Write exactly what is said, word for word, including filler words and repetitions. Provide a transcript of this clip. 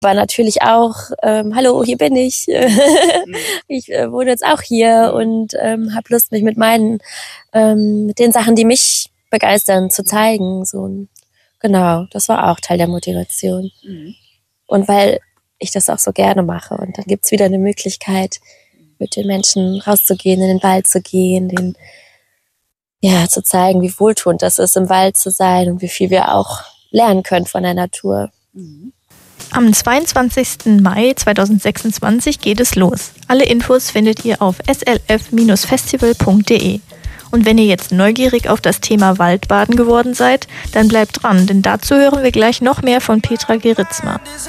Aber natürlich auch, ähm, hallo, hier bin ich. Ich äh, wohne jetzt auch hier und ähm, habe Lust, mich mit meinen, ähm, mit den Sachen, die mich begeistern, zu zeigen. So, genau, das war auch Teil der Motivation. Mhm. Und weil ich das auch so gerne mache. Und dann gibt's wieder eine Möglichkeit, mit den Menschen rauszugehen, in den Wald zu gehen, den, ja, zu zeigen, wie wohltuend das ist, im Wald zu sein und wie viel wir auch lernen können von der Natur. Mhm. Am zweiundzwanzigsten Mai zweitausendsechsundzwanzig geht es los. Alle Infos findet ihr auf s l f festival punkt d e. Und wenn ihr jetzt neugierig auf das Thema Waldbaden geworden seid, dann bleibt dran, denn dazu hören wir gleich noch mehr von Petra Geritzma.